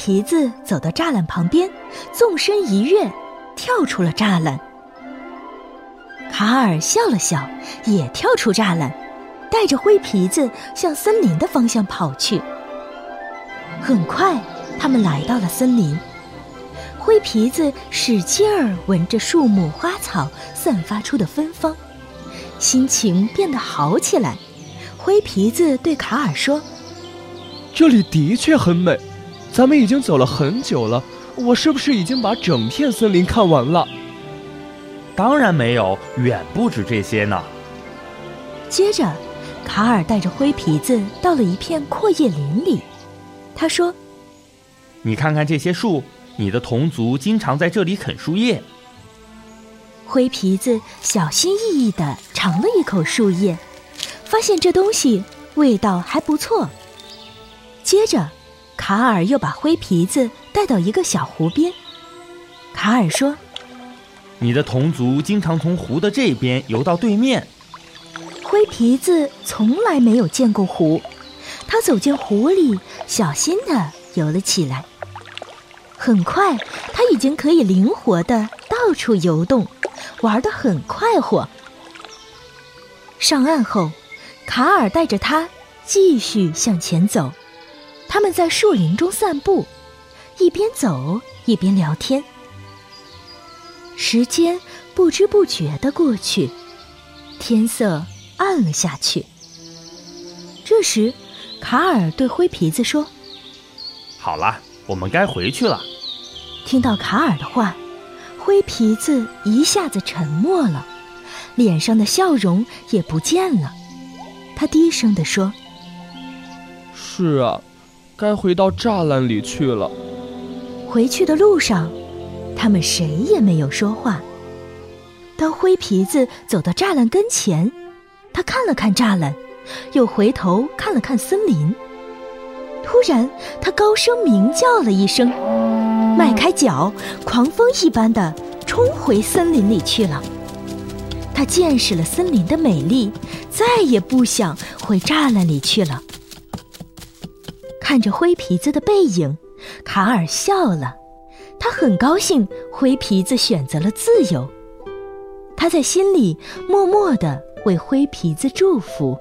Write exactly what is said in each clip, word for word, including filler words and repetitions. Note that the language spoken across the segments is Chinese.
皮子走到栅栏旁边，纵身一跃，跳出了栅栏。卡尔笑了笑，也跳出栅栏，带着灰皮子向森林的方向跑去。很快，他们来到了森林。灰皮子使劲儿闻着树木花草散发出的芬芳，心情变得好起来。灰皮子对卡尔说： 这里的确很美，咱们已经走了很久了，我是不是已经把整片森林看完了？ 当然没有，远不止这些呢。 接着，卡尔带着灰皮子到了一片阔叶林里。他说： 你看看这些树，你的同族经常在这里啃树叶。 灰皮子小心翼翼地尝了一口树叶，发现这东西味道还不错。接着，卡尔又把灰皮子带到一个小湖边。卡尔说： 你的同族经常从湖的这边游到对面。 灰皮子从来没有见过湖，他走进湖里，小心地游了起来。很快，他已经可以灵活地到处游动，玩得很快活。上岸后，卡尔带着他继续向前走。他们在树林中散步，一边走一边聊天。时间不知不觉地过去，天色暗了下去。这时，卡尔对灰皮子说： 好了，我们该回去了。 听到卡尔的话，灰皮子一下子沉默了，脸上的笑容也不见了。他低声地说： 是啊，该回到栅栏里去了。 回去的路上，他们谁也没有说话。当灰皮子走到栅栏跟前，他看了看栅栏，又回头看了看森林。突然，他高声鸣叫了一声，迈开脚，狂风一般地冲回森林里去了。他见识了森林的美丽，再也不想回栅栏里去了。看着灰皮子的背影，卡尔笑了。他很高兴灰皮子选择了自由。他在心里默默地为灰皮子祝福。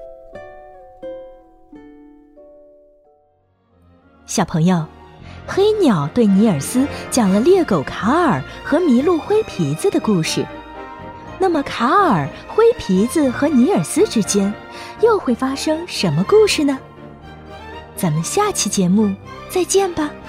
小朋友，黑鸟对尼尔斯讲了猎狗卡尔和麋鹿灰皮子的故事。那么卡尔、灰皮子和尼尔斯之间又会发生什么故事呢？咱们下期节目再见吧。